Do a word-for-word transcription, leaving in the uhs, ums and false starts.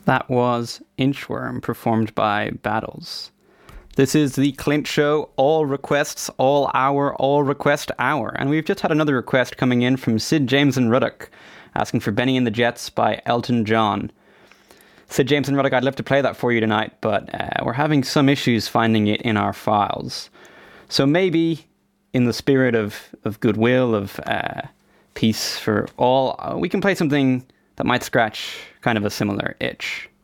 That was Inchworm, performed by Battles. This is the Clint Show, all requests, all hour, all request hour. And we've just had another request coming in from Sid James and Ruddock, asking for Benny and the Jets by Elton John. Sid James and Ruddock, I'd love to play that for you tonight, but uh, we're having some issues finding it in our files. So maybe, in the spirit of, of goodwill, of uh, peace for all, uh, we can play something that might scratch kind of a similar itch.